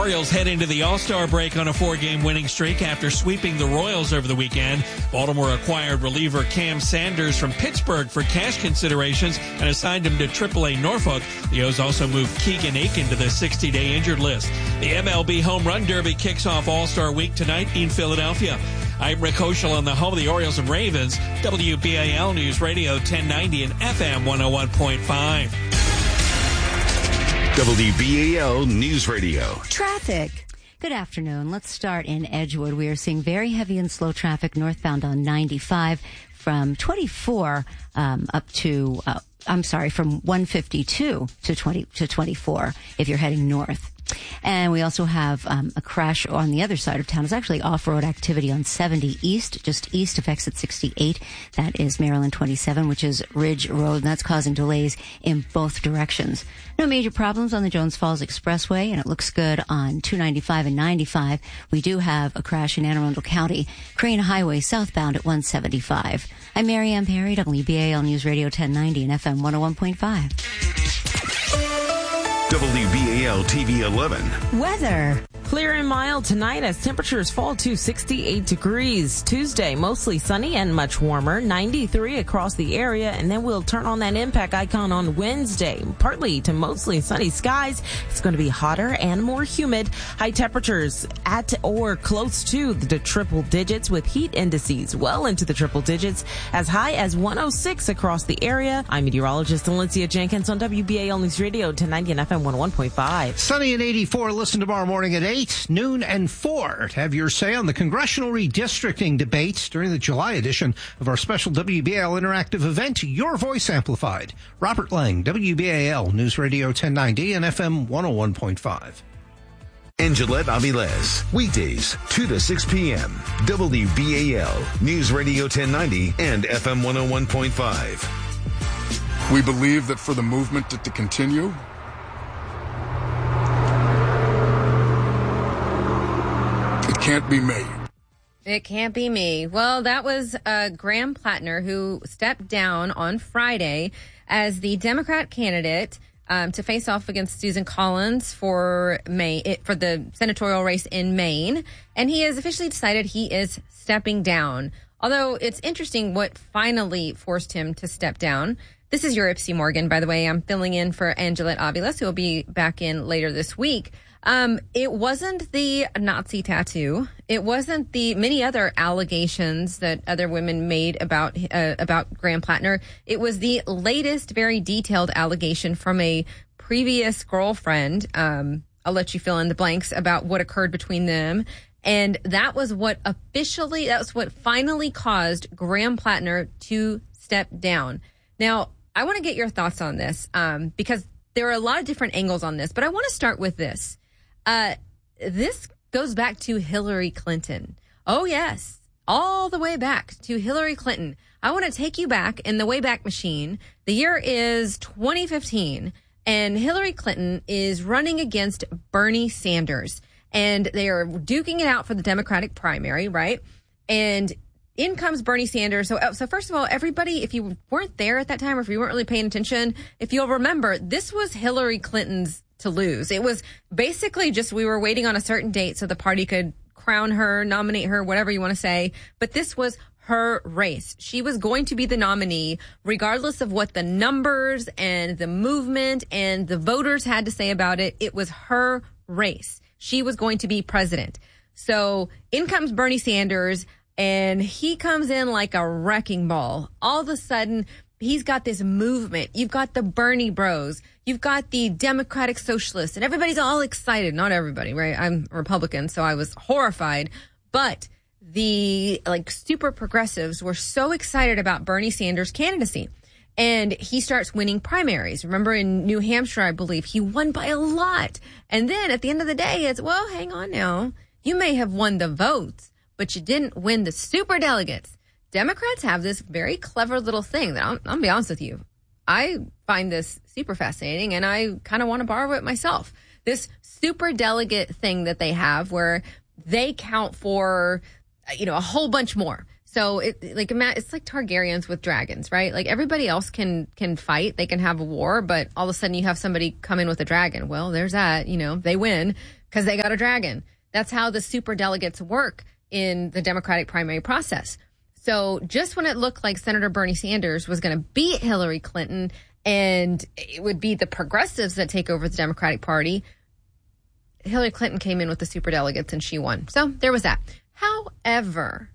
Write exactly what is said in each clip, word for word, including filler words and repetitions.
Orioles head into the All-Star break on a four-game winning streak after sweeping the Royals over the weekend. Baltimore acquired reliever Cam Sanders from Pittsburgh for cash considerations and assigned him to triple A Norfolk. The O's also moved Keegan Aiken to the sixty-day injured list. The M L B Home Run Derby kicks off All-Star Week tonight in Philadelphia. I'm Rick Hoschel on the home of the Orioles and Ravens, W B A L News Radio ten ninety and F M one oh one point five. W B A L News Radio. Traffic. Good afternoon. Let's start in Edgewood. We are seeing very heavy and slow traffic northbound on ninety-five from twenty-four um, up to, uh, I'm sorry, from one fifty-two to twenty to twenty-four if you're heading north. And we also have um, a crash on the other side of town. It's actually off-road activity on seventy East, just east of exit sixty-eight. That is Maryland twenty-seven, which is Ridge Road, and that's causing delays in both directions. No major problems on the Jones Falls Expressway, and it looks good on two ninety-five and ninety-five. We do have a crash in Anne Arundel County, Crane Highway southbound at one seventy-five. I'm Mary Ann Perry, W B A L News Radio ten ninety and F M one oh one point five. W B A L T V eleven. Weather. Clear and mild tonight as temperatures fall to sixty-eight degrees. Tuesday, mostly sunny and much warmer, ninety-three across the area, and then we'll turn on that impact icon on Wednesday. Partly to mostly sunny skies. It's going to be hotter and more humid. High temperatures at or close to the triple digits with heat indices well into the triple digits, as high as one oh six across the area. I'm meteorologist Valencia Jenkins on W B A L News Radio ten ninety and F M one oh one point five. Sunny and eighty-four. Listen tomorrow morning at eight, noon, and four to have your say on the congressional redistricting debates during the July edition of our special W B A L interactive event, Your Voice Amplified. Robert Lang, W B A L News Radio ten ninety and F M one oh one point five. And Gillette Aviles, weekdays, two to six p.m. W B A L News Radio ten ninety and F M one oh one point five. We believe that for the movement to, to continue, it can't be me. It can't be me. Well, that was uh, Graham Plattner, who stepped down on Friday as the Democrat candidate um, to face off against Susan Collins for May for the senatorial race in Maine. And he has officially decided he is stepping down. Although it's interesting what finally forced him to step down. This is your Ipsy Morgan, by the way. I'm filling in for Angelette Aviles, who will be back in later this week. Um, it wasn't the Nazi tattoo. It wasn't the many other allegations that other women made about uh, about Graham Plattner. It was the latest, very detailed allegation from a previous girlfriend. Um, I'll let you fill in the blanks about what occurred between them. And that was what officially, that was what finally caused Graham Plattner to step down. Now, I want to get your thoughts on this um, because there are a lot of different angles on this, but I want to start with this. Uh, this goes back to Hillary Clinton. Oh, yes. All the way back to Hillary Clinton. I want to take you back in the Wayback Machine. The year is twenty fifteen, and Hillary Clinton is running against Bernie Sanders. And they are duking it out for the Democratic primary, right? And in comes Bernie Sanders. So, so first of all, everybody, if you weren't there at that time or if you weren't really paying attention, if you'll remember, this was Hillary Clinton's to lose. It was basically just we were waiting on a certain date so the party could crown her, nominate her, whatever you want to say. But this was her race. She was going to be the nominee regardless of what the numbers and the movement and the voters had to say about it. It was her race. She was going to be president. So in comes Bernie Sanders, and he comes in like a wrecking ball. All of a sudden, he's got this movement. You've got the Bernie bros. You've got the Democratic Socialists, and everybody's all excited. Not everybody, right? I'm a Republican, so I was horrified. But the like super progressives were so excited about Bernie Sanders' candidacy. And he starts winning primaries. Remember in New Hampshire, I believe, he won by a lot. And then at the end of the day, it's, well, hang on now. You may have won the votes, but you didn't win the super delegates. Democrats have this very clever little thing that I'll, I'll be honest with you. I find this super fascinating, and I kind of want to borrow it myself. This super delegate thing that they have where they count for, you know, a whole bunch more. So it like it's like Targaryens with dragons, right? Like everybody else can can fight, they can have a war, but all of a sudden you have somebody come in with a dragon. Well, there's that, you know, they win because they got a dragon. That's how the super delegates work in the Democratic primary process. So just when it looked like Senator Bernie Sanders was going to beat Hillary Clinton and it would be the progressives that take over the Democratic Party, Hillary Clinton came in with the super delegates and she won. So there was that. However,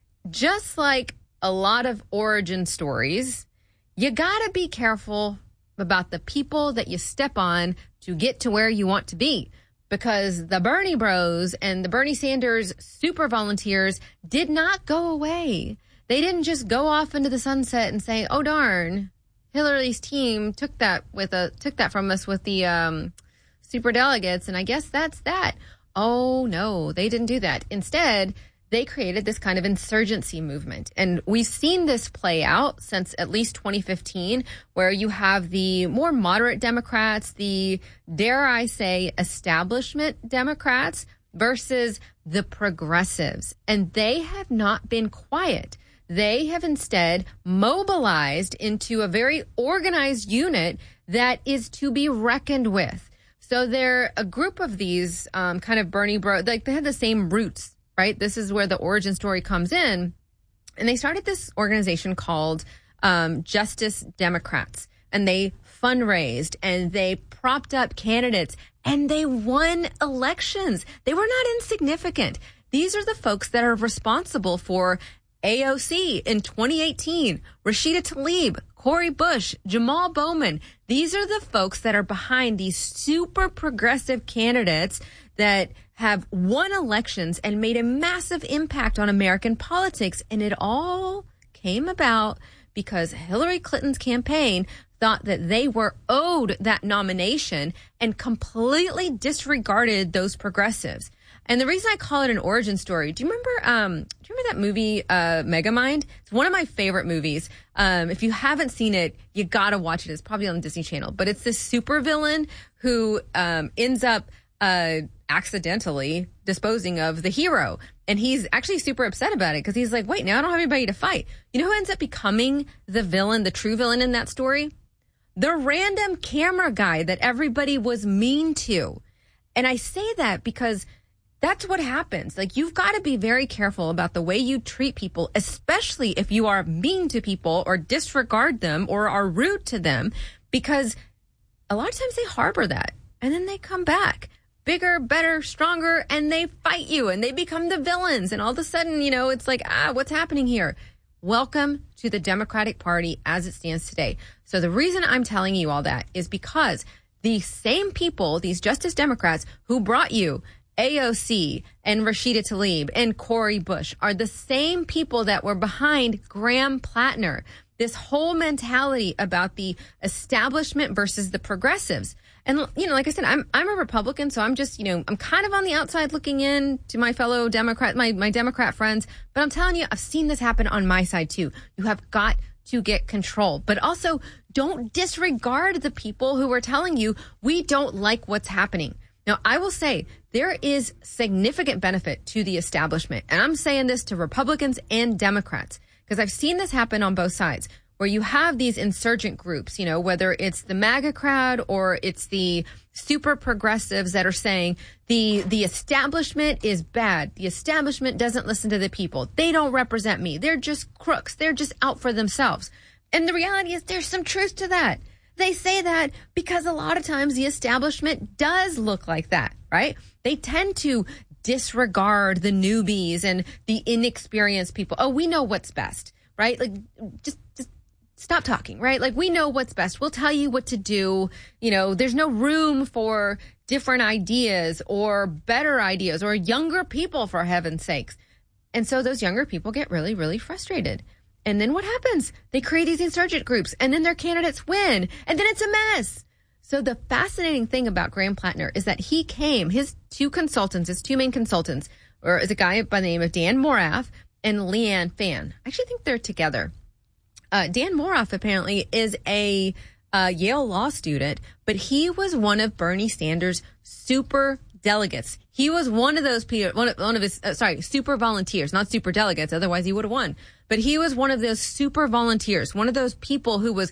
just like a lot of origin stories, you got to be careful about the people that you step on to get to where you want to be. Because the Bernie Bros and the Bernie Sanders super volunteers did not go away. They didn't just go off into the sunset and say, "Oh darn, Hillary's team took that with a took that from us with the um, super delegates, and I guess that's that." Oh no, they didn't do that. Instead, they created this kind of insurgency movement, and we've seen this play out since at least twenty fifteen, where you have the more moderate Democrats, the dare I say establishment Democrats versus the progressives, and they have not been quiet. They have instead mobilized into a very organized unit that is to be reckoned with. So they're a group of these um, kind of Bernie bro, like they have the same roots, right? This is where the origin story comes in. And they started this organization called um, Justice Democrats. And they fundraised and they propped up candidates and they won elections. They were not insignificant. These are the folks that are responsible for A O C in twenty eighteen, Rashida Tlaib, Cori Bush, Jamal Bowman. These are the folks that are behind these super progressive candidates that have won elections and made a massive impact on American politics. And it all came about because Hillary Clinton's campaign thought that they were owed that nomination and completely disregarded those progressives. And the reason I call it an origin story, do you remember, um, do you remember that movie, uh, Megamind? It's one of my favorite movies. Um, if you haven't seen it, you gotta watch it. It's probably on the Disney Channel, but it's this supervillain who, um, ends up, uh, accidentally disposing of the hero. And he's actually super upset about it because he's like, wait, now I don't have anybody to fight. You know who ends up becoming the villain, the true villain in that story? The random camera guy that everybody was mean to. And I say that because that's what happens. Like, you've got to be very careful about the way you treat people, especially if you are mean to people or disregard them or are rude to them, because a lot of times they harbor that and then they come back bigger, better, stronger, and they fight you and they become the villains. And all of a sudden, you know, it's like, ah, what's happening here? Welcome to the Democratic Party as it stands today. So the reason I'm telling you all that is because the same people, these Justice Democrats who brought you A O C and Rashida Tlaib and Cori Bush are the same people that were behind Graham Plattner. This whole mentality about the establishment versus the progressives. And, you know, like I said, I'm I'm a Republican, so I'm just, you know, I'm kind of on the outside looking in to my fellow Democrat, my, my Democrat friends. But I'm telling you, I've seen this happen on my side, too. You have got to get control. But also, don't disregard the people who are telling you we don't like what's happening. Now, I will say there is significant benefit to the establishment. And I'm saying this to Republicans and Democrats, because I've seen this happen on both sides, where you have these insurgent groups, you know, whether it's the MAGA crowd or it's the super progressives that are saying the the establishment is bad. The establishment doesn't listen to the people. They don't represent me. They're just crooks. They're just out for themselves. And the reality is there's some truth to that. They say that because a lot of times the establishment does look like that, right? They tend to disregard the newbies and the inexperienced people. Oh, we know what's best, right? Like, just, just stop talking, right? Like, we know what's best. We'll tell you what to do. You know, there's no room for different ideas or better ideas or younger people, for heaven's sakes. And so those younger people get really, really frustrated. And then what happens? They create these insurgent groups, and then their candidates win, and then it's a mess. So the fascinating thing about Graham Plattner is that he came, his two consultants, his two main consultants, or is a guy by the name of Dan Morath and Leanne Phan. I actually think they're together. Uh, Dan Morath apparently is a uh, Yale law student, but he was one of Bernie Sanders' super delegates. He was one of those people, one of, one of his, uh, sorry, super volunteers, not super delegates. Otherwise he would have won. But he was one of those super volunteers, one of those people who was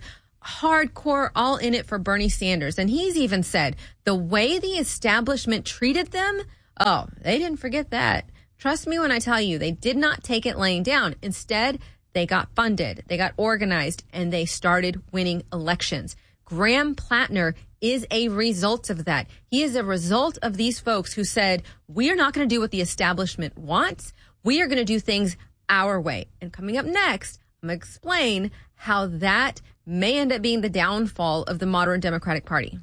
hardcore, all in it for Bernie Sanders. And he's even said the way the establishment treated them, oh, they didn't forget that. Trust me when I tell you, they did not take it laying down. Instead, they got funded, they got organized, and they started winning elections. Graham Plattner is a result of that. He is a result of these folks who said, we are not going to do what the establishment wants. We are going to do things our way. And coming up next, I'm going to explain how that may end up being the downfall of the modern Democratic Party.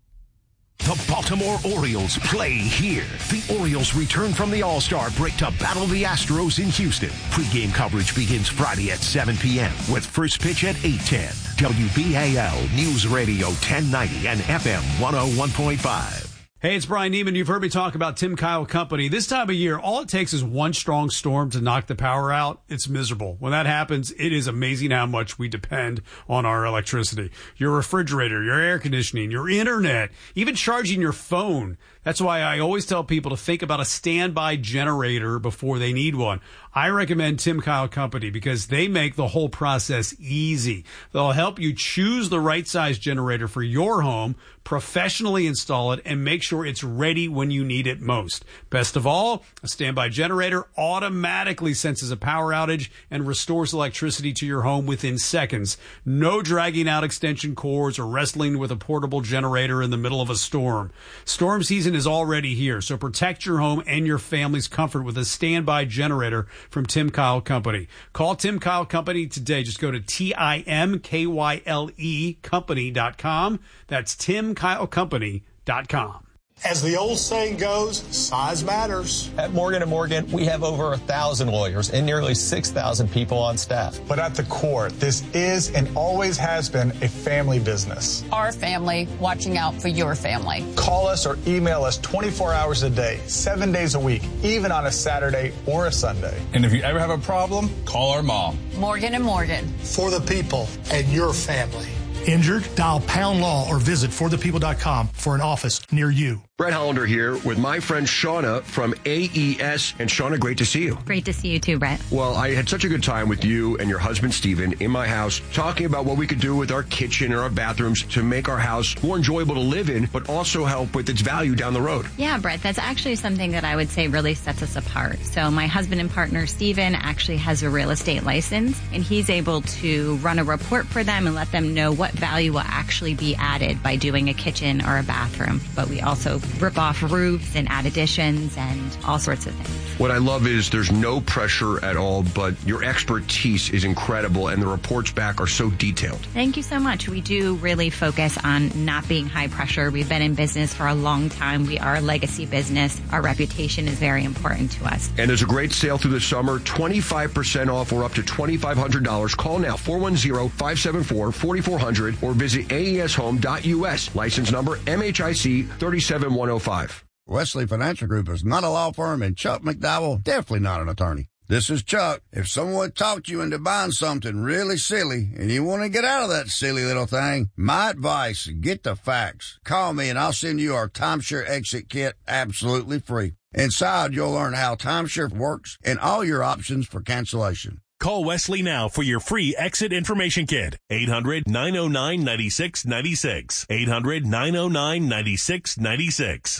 The Baltimore Orioles play here. The Orioles return from the All-Star break to battle the Astros in Houston. Pre-game coverage begins Friday at seven p.m. with first pitch at eight ten. W B A L News Radio ten ninety and F M one oh one point five. Hey, it's Brian Neiman. You've heard me talk about Tim Kyle Company. This time of year, all it takes is one strong storm to knock the power out. It's miserable. When that happens, it is amazing how much we depend on our electricity. Your refrigerator, your air conditioning, your internet, even charging your phone. That's why I always tell people to think about a standby generator before they need one. I recommend Tim Kyle Company because they make the whole process easy. They'll help you choose the right size generator for your home, professionally install it, and make sure it's ready when you need it most. Best of all, a standby generator automatically senses a power outage and restores electricity to your home within seconds. No dragging out extension cords or wrestling with a portable generator in the middle of a storm. Storm season is already here, so protect your home and your family's comfort with a standby generator from Tim Kyle Company. Call Tim Kyle Company today. Just go to T I M K Y L E company dot com. That's Tim Kyle Company dot com. As the old saying goes, size matters. At Morgan and Morgan, we have over a thousand lawyers and nearly six thousand people on staff. But at the core, this is and always has been a family business. Our family watching out for your family. Call us or email us twenty-four hours a day, seven days a week, even on a Saturday or a Sunday. And if you ever have a problem, call our mom. Morgan and Morgan. For the people and your family. Injured? Dial Pound Law or visit for the people dot com for an office near you. Brett Hollander here with my friend Shauna from A E S. And Shauna, great to see you. Great to see you too, Brett. Well, I had such a good time with you and your husband, Steven, in my house, talking about what we could do with our kitchen and our bathrooms to make our house more enjoyable to live in, but also help with its value down the road. Yeah, Brett, that's actually something that I would say really sets us apart. So my husband and partner, Steven, actually has a real estate license, and he's able to run a report for them and let them know what value will actually be added by doing a kitchen or a bathroom. But we also rip off roofs and add additions and all sorts of things. What I love is there's no pressure at all, but your expertise is incredible, and the reports back are so detailed. Thank you so much. We do really focus on not being high pressure. We've been in business for a long time. We are a legacy business. Our reputation is very important to us. And there's a great sale through the summer, twenty-five percent off or up to twenty-five hundred dollars. Call now, four one zero, five seven four, four four zero zero, or visit A E S home dot U S. License number M H I C three seven one zero five. Wesley Financial Group is not a law firm, and Chuck McDowell definitely not an attorney. This is Chuck. If someone talked you into buying something really silly and you want to get out of that silly little thing, my advice, get the facts. Call me and I'll send you our timeshare exit kit absolutely free. Inside, you'll learn how timeshare works and all your options for cancellation. Call Wesley now for your free exit information kit. eight hundred, nine oh nine, nine six nine six. eight hundred, nine oh nine, nine six nine six.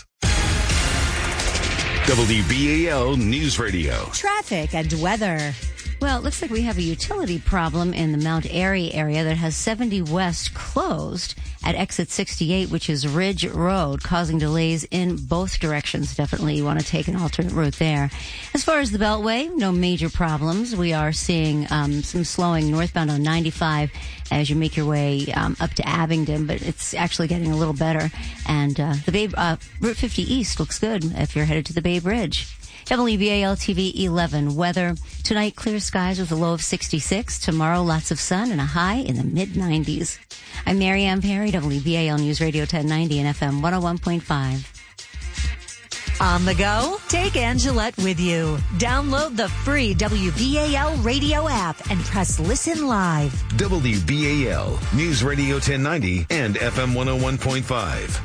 W B A L News Radio. Traffic and weather. Well, it looks like we have a utility problem in the Mount Airy area that has seventy West closed at exit sixty-eight, which is Ridge Road, causing delays in both directions. Definitely you want to take an alternate route there. As far as the Beltway, no major problems. We are seeing um, some slowing northbound on ninety-five as you make your way um, up to Abingdon, but it's actually getting a little better. And uh, the Bay, uh, Route fifty East looks good if you're headed to the Bay Bridge. W B A L T V eleven weather. Tonight, clear skies with a low of sixty-six. Tomorrow, lots of sun and a high in the mid nineties. I'm Marianne Perry, W B A L News Radio ten ninety and F M one oh one point five. On the go? Take Angelette with you. Download the free W B A L radio app and press listen live. W B A L News Radio ten ninety and F M one oh one point five.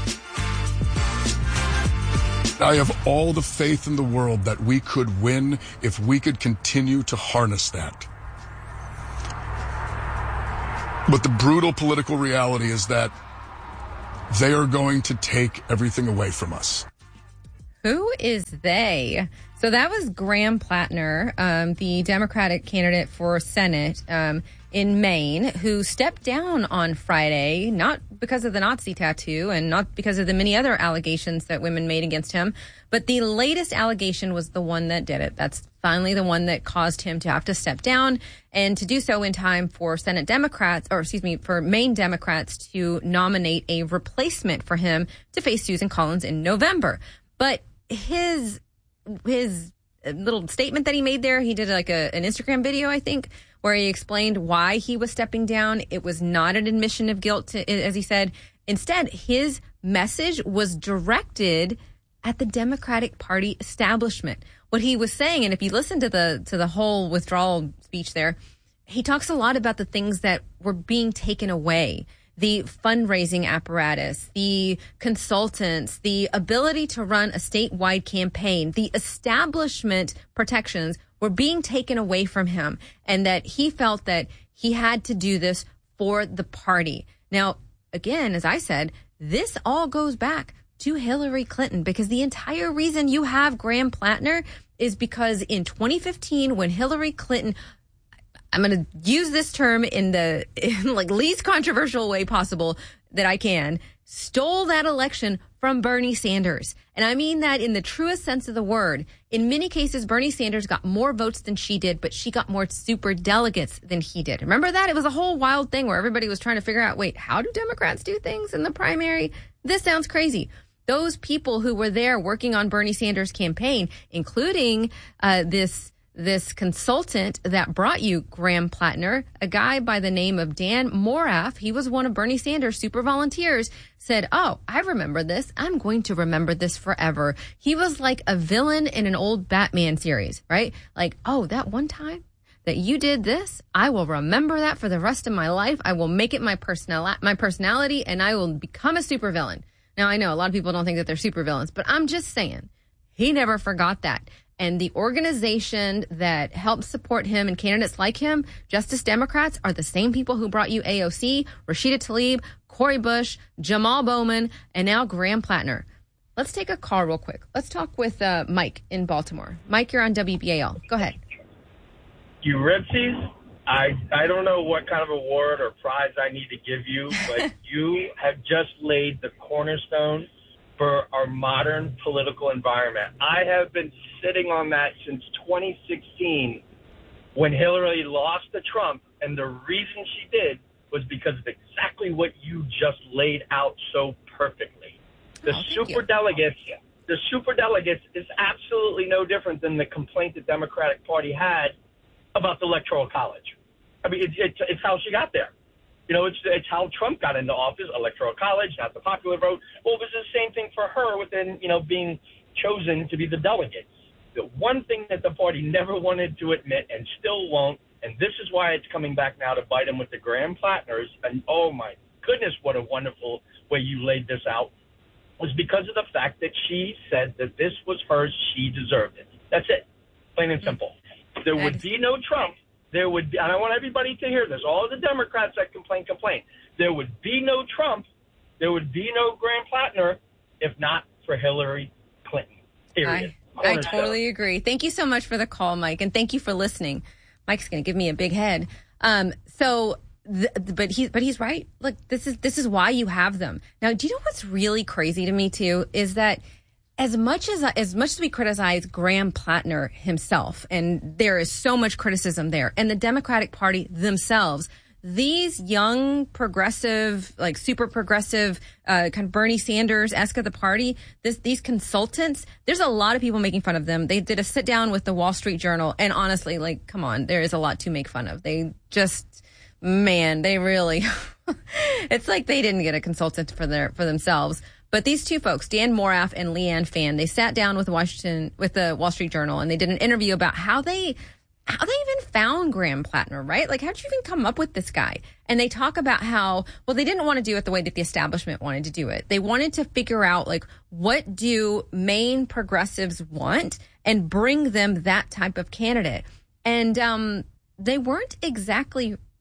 I have all the faith in the world that we could win if we could continue to harness that. But the brutal political reality is that they are going to take everything away from us. Who is they? So that was Graham Plattner, um, the Democratic candidate for Senate um, in Maine, who stepped down on Friday, not because of the Nazi tattoo and not because of the many other allegations that women made against him, but the latest allegation was the one that did it. That's finally the one that caused him to have to step down and to do so in time for Senate Democrats, or excuse me, for Maine Democrats to nominate a replacement for him to face Susan Collins in November. But his his little statement that he made there, he did like a, an Instagram video, I think, where he explained why he was stepping down. It was not an admission of guilt, to, as he said. Instead, his message was directed at the Democratic Party establishment. What he was saying, and if you listen to the to the whole withdrawal speech there, he talks a lot about the things that were being taken away. The fundraising apparatus, the consultants, the ability to run a statewide campaign, the establishment protections were being taken away from him, and that he felt that he had to do this for the party. Now, again, as I said, this all goes back to Hillary Clinton, because the entire reason you have Graham Plattner is because in twenty fifteen, when Hillary Clinton, I'm going to use this term in the in like least controversial way possible that I can, stole that election from Bernie Sanders. And I mean that in the truest sense of the word. In many cases, Bernie Sanders got more votes than she did, but she got more super delegates than he did. Remember that? It was a whole wild thing where everybody was trying to figure out, wait, how do Democrats do things in the primary? This sounds crazy. Those people who were there working on Bernie Sanders' campaign, including uh, this this consultant that brought you Graham Plattner, a guy by the name of Dan Moraff, he was one of Bernie Sanders' super volunteers, said, oh, I remember this. I'm going to remember this forever. He was like a villain in an old Batman series, right? Like, oh, that one time that you did this, I will remember that for the rest of my life. I will make it my personal my personality, and I will become a supervillain. Now, I know a lot of people don't think that they're supervillains, but I'm just saying, he never forgot that. And the organization that helps support him and candidates like him, Justice Democrats, are the same people who brought you A O C, Rashida Tlaib, Cori Bush, Jamal Bowman, and now Graham Plattner. Let's take a call real quick. Let's talk with uh, Mike in Baltimore. Mike, you're on W B A L. Go ahead. You Ripsies, I, I don't know what kind of award or prize I need to give you, but you have just laid the cornerstone for our modern political environment. I have been sitting on that since twenty sixteen when Hillary lost to Trump, and the reason she did was because of exactly what you just laid out so perfectly. The oh, superdelegates, the superdelegates is absolutely no different than the complaint the Democratic Party had about the Electoral College. I mean, it, it, it's how she got there. You know, it's it's how Trump got into office, Electoral College, not the popular vote. Well, it was the same thing for her within, you know, being chosen to be the delegate. The one thing that the party never wanted to admit and still won't, and this is why it's coming back now to bite him with the Graham Plattners, and oh my goodness, what a wonderful way you laid this out, was because of the fact that she said that this was hers, she deserved it. That's it, plain and simple. There would be no Trump. There would be, and I want everybody to hear this, all the Democrats that complain, complain. There would be no Trump, there would be no Graham Plattner, if not for Hillary Clinton, period. I, I totally agree. Thank you so much for the call, Mike, and thank you for listening. Mike's going to give me a big head. Um, so, th- but he, but he's right. Look, this is this is why you have them. Now, do you know what's really crazy to me too is that as much as as much as we criticize Graham Plattner himself, and there is so much criticism there, and the Democratic Party themselves, these young progressive, like super progressive, uh, kind of Bernie Sanders-esque of the party, this, these consultants, there's a lot of people making fun of them. They did a sit down with the Wall Street Journal, and honestly, like, come on, there is a lot to make fun of. They just, man, they really, it's like they didn't get a consultant for their for themselves. But these two folks, Dan Moraff and Leanne Fan, they sat down with Washington, with the Wall Street Journal, and they did an interview about how they, how they even found Graham Plattner, right? Like, how'd you even come up with this guy? And they talk about how, well, they didn't want to do it the way that the establishment wanted to do it. They wanted to figure out, like, what do Maine progressives want and bring them that type of candidate. And um, they weren't exactly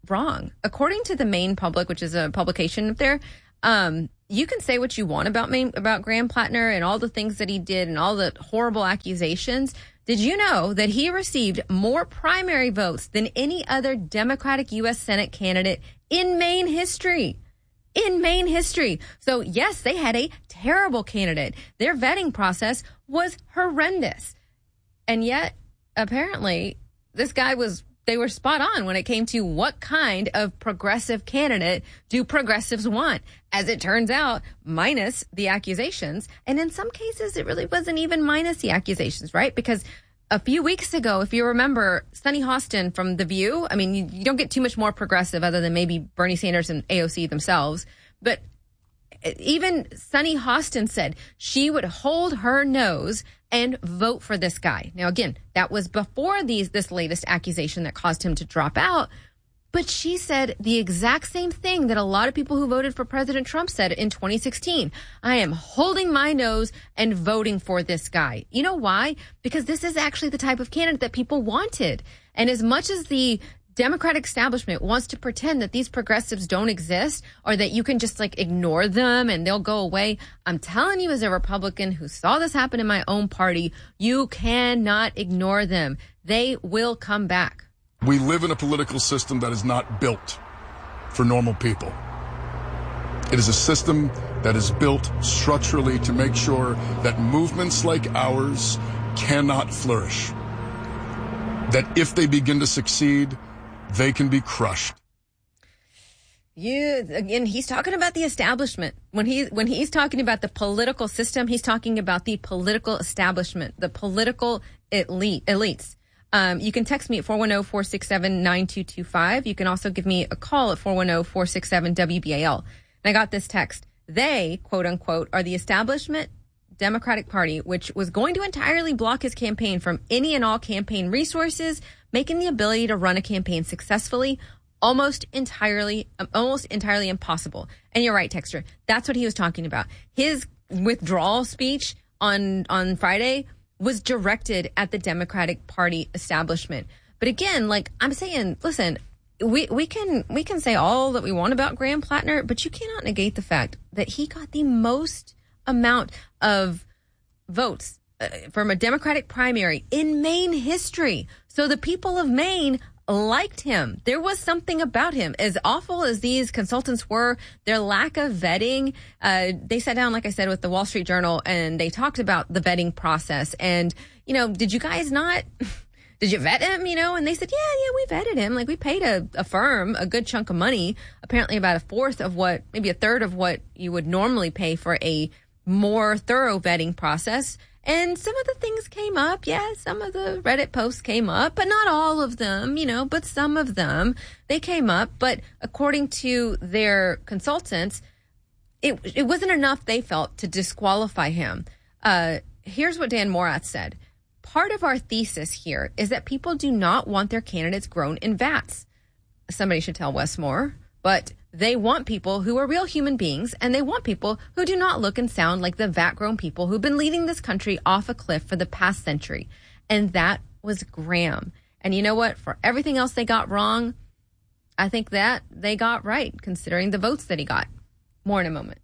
wrong. According to the Maine Public, which is a publication up there, um, you can say what you want about Maine, about Graham Plattner and all the things that he did and all the horrible accusations. Did you know that he received more primary votes than any other Democratic U S Senate candidate in Maine history? In Maine history. So, yes, they had a terrible candidate. Their vetting process was horrendous. And yet, apparently, this guy was, they were spot on when it came to what kind of progressive candidate do progressives want. As it turns out, minus the accusations. And in some cases, it really wasn't even minus the accusations, right? Because a few weeks ago, if you remember, Sunny Hostin from The View, I mean, you, you don't get too much more progressive other than maybe Bernie Sanders and A O C themselves. But even Sunny Hostin said she would hold her nose and vote for this guy. Now, again, that was before these this latest accusation that caused him to drop out. But she said the exact same thing that a lot of people who voted for President Trump said in twenty sixteen. I am holding my nose and voting for this guy. You know why? Because this is actually the type of candidate that people wanted. And as much as the Democratic establishment wants to pretend that these progressives don't exist or that you can just like ignore them and they'll go away, I'm telling you as a Republican who saw this happen in my own party, you cannot ignore them. They will come back. We live in a political system that is not built for normal people. It is a system that is built structurally to make sure that movements like ours cannot flourish. That if they begin to succeed, they can be crushed. You again, he's talking about the establishment. When he when he's talking about the political system, he's talking about the political establishment, the political elite elites. Um, you can text me at four one zero, four six seven, nine two two five. You can also give me a call at four one zero, four six seven, W B A L. And I got this text. They, quote unquote, are the establishment Democratic Party, which was going to entirely block his campaign from any and all campaign resources, making the ability to run a campaign successfully almost entirely, almost entirely impossible. And you're right, Texter. That's what he was talking about. His withdrawal speech on, on Friday was directed at the Democratic Party establishment. But again, like I'm saying, listen, we, we can, we can say all that we want about Graham Plattner, but you cannot negate the fact that he got the most amount of votes uh, from a Democratic primary in Maine history. So the people of Maine liked him. There was something about him. As awful as these consultants were, their lack of vetting, uh, they sat down, like I said, with the Wall Street Journal and they talked about the vetting process. And, you know, did you guys not, did you vet him? You know, and they said, yeah, yeah, we vetted him. Like we paid a, a firm a good chunk of money, apparently about a fourth of what, maybe a third of what you would normally pay for a more thorough vetting process. And some of the things came up. Yeah, some of the Reddit posts came up, but not all of them, you know, but some of them, they came up. But according to their consultants, it it wasn't enough, they felt, to disqualify him. Uh, here's what Dan Morath said. Part of our thesis here is that people do not want their candidates grown in vats. Somebody should tell Wes Moore, but they want people who are real human beings, and they want people who do not look and sound like the vat-grown people who've been leading this country off a cliff for the past century. And that was Graham. And you know what? For everything else they got wrong, I think that they got right, considering the votes that he got. More in a moment.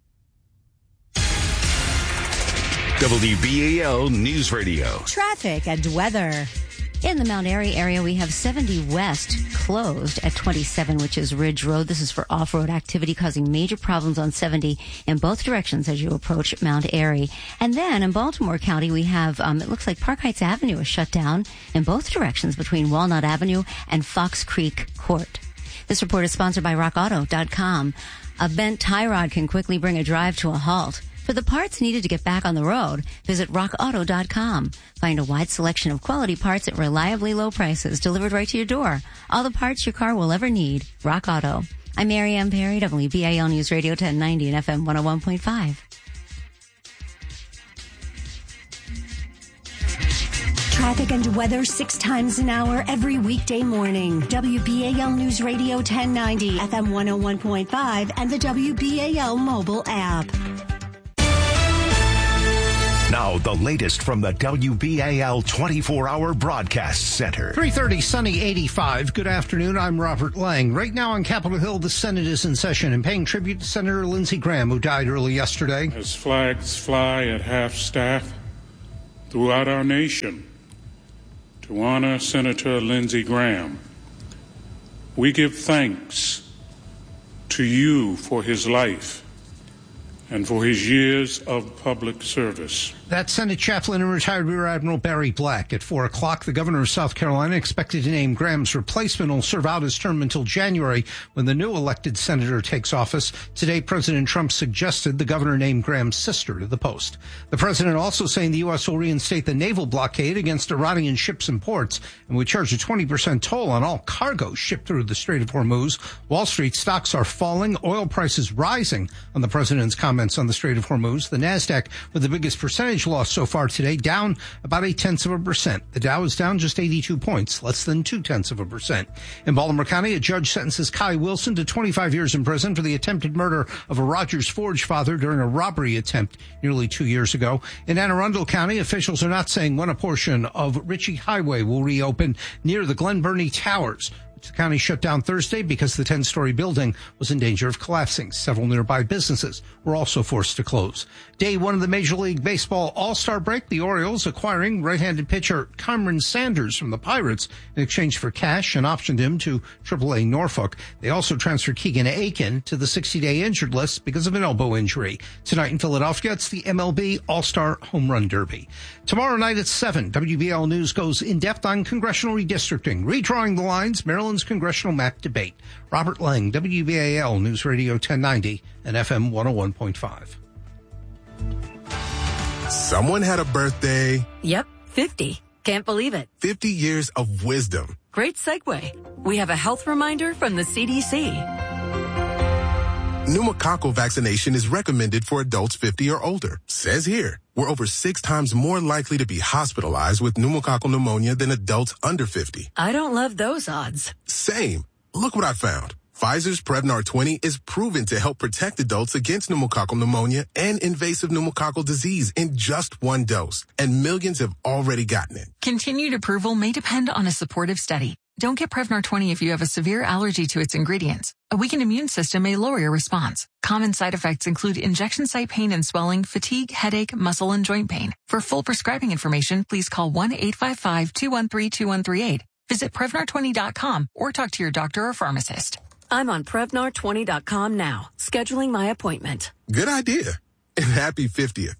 W B A L News Radio. Traffic and weather. In the Mount Airy area, we have seventy West closed at twenty-seven, which is Ridge Road. This is for off-road activity, causing major problems on seventy in both directions as you approach Mount Airy. And then in Baltimore County, we have, um, it looks like Park Heights Avenue is shut down in both directions between Walnut Avenue and Fox Creek Court. This report is sponsored by rock auto dot com. A bent tie rod can quickly bring a drive to a halt. For the parts needed to get back on the road, visit rock auto dot com. Find a wide selection of quality parts at reliably low prices delivered right to your door. All the parts your car will ever need. Rock Auto. I'm Mary Ann Perry, W B A L News Radio ten ninety and F M one oh one point five. Traffic and weather six times an hour every weekday morning. W B A L News Radio ten ninety, F M one oh one point five, and the W B A L mobile app. Now, the latest from the W B A L twenty-four hour Broadcast Center. three thirty, sunny, eighty-five. Good afternoon. I'm Robert Lang. Right now on Capitol Hill, the Senate is in session and paying tribute to Senator Lindsey Graham, who died early yesterday. As flags fly at half-staff throughout our nation to honor Senator Lindsey Graham, we give thanks to you for his life and for his years of public service. That's Senate Chaplain and retired Rear Admiral Barry Black. At four o'clock, the governor of South Carolina expected to name Graham's replacement will serve out his term until January when the new elected senator takes office. Today, President Trump suggested the governor name Graham's sister to the post. The president also saying the U S will reinstate the naval blockade against Iranian ships and ports and would charge a twenty percent toll on all cargo shipped through the Strait of Hormuz. Wall Street stocks are falling, oil prices rising on the president's comments on the Strait of Hormuz. The NASDAQ with the biggest percentage loss so far today, down about eight tenths of a percent. The Dow is down just eighty-two points, less than two tenths of a percent. In Baltimore County, a judge sentences Kai Wilson to twenty-five years in prison for the attempted murder of a Rogers Forge father during a robbery attempt nearly two years ago. In Anne Arundel County, officials are not saying when a portion of Ritchie Highway will reopen near the Glen Burnie Towers. The county shut down Thursday because the ten-story building was in danger of collapsing. Several nearby businesses were also forced to close. Day one of the Major League Baseball All-Star break, the Orioles acquiring right-handed pitcher Cameron Sanders from the Pirates in exchange for cash and optioned him to triple A Norfolk. They also transferred Keegan Aiken to the sixty-day injured list because of an elbow injury. Tonight in Philadelphia, it's the M L B All-Star Home Run Derby. Tomorrow night at seven, W B L News goes in-depth on congressional redistricting, redrawing the lines, Maryland's congressional map debate. Robert Lang, W B A L News Radio ten ninety and F M one oh one point five. Someone had a birthday. Yep, fifty. Can't believe it. fifty years of wisdom. Great segue. We have a health reminder from the C D C. Pneumococcal vaccination is recommended for adults fifty or older. Says here, we're over six times more likely to be hospitalized with pneumococcal pneumonia than adults under fifty. I don't love those odds. Same. Look what I found. Pfizer's Prevnar twenty is proven to help protect adults against pneumococcal pneumonia and invasive pneumococcal disease in just one dose. And millions have already gotten it. Continued approval may depend on a supportive study. Don't get Prevnar twenty if you have a severe allergy to its ingredients. A weakened immune system may lower your response. Common side effects include injection site pain and swelling, fatigue, headache, muscle, and joint pain. For full prescribing information, please call one eight five five, two one three, two one three eight. Visit Prevnar twenty dot com or talk to your doctor or pharmacist. I'm on Prevnar twenty dot com now, scheduling my appointment. Good idea. And happy fiftieth.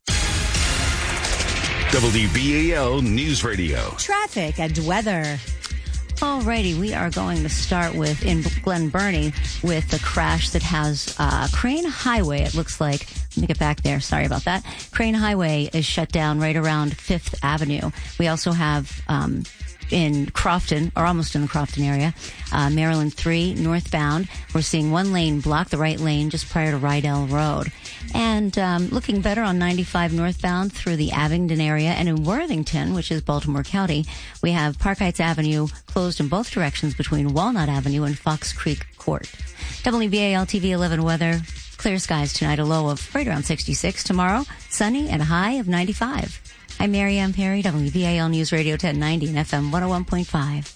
W B A L News Radio. Traffic and weather. Alrighty, we are going to start with in Glen Burnie with the crash that has uh, Crane Highway. It looks like. Let me get back there. Sorry about that. Crane Highway is shut down right around Fifth Avenue. We also have um, in Crofton, or almost in the Crofton area, uh, Maryland three northbound. We're seeing one lane block, the right lane, just prior to Rydell Road. And um, looking better on ninety-five northbound through the Abingdon area. And in Worthington, which is Baltimore County, we have Park Heights Avenue closed in both directions between Walnut Avenue and Fox Creek Court. W B A L T V eleven weather. Clear skies tonight, a low of right around sixty-six. Tomorrow, sunny and a high of ninety-five. I'm Mary Ann Perry, W B A L News Radio ten ninety and F M one oh one point five.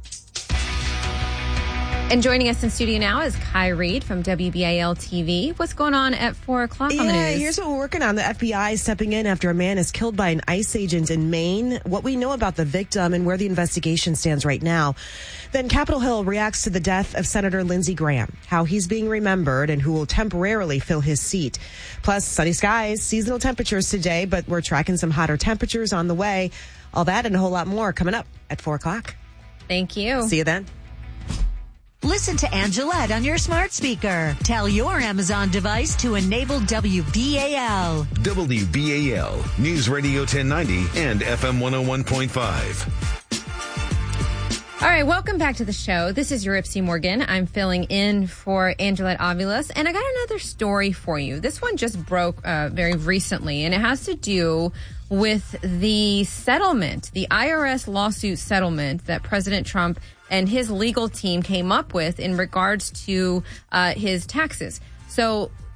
And joining us in studio now is Kai Reed from W B A L T V. What's going on at four o'clock on the Yeah, news? here's what we're working on. The F B I stepping in after a man is killed by an ICE agent in Maine. What we know about the victim and where the investigation stands right now. Then Capitol Hill reacts to the death of Senator Lindsey Graham, how he's being remembered and who will temporarily fill his seat. Plus, sunny skies, seasonal temperatures today, but we're tracking some hotter temperatures on the way. All that and a whole lot more coming up at four o'clock. Thank you. See you then. Listen to Angelette on your smart speaker. Tell your Amazon device to enable W B A L. W B A L News Radio ten ninety and F M one oh one point five. All right, welcome back to the show. This is Eurypsy Morgan. I'm filling in for Angelette Aviles, and I got another story for you. This one just broke uh, very recently, and it has to do with the settlement, the I R S lawsuit settlement that President Trump and his legal team came up with in regards to uh, his taxes. So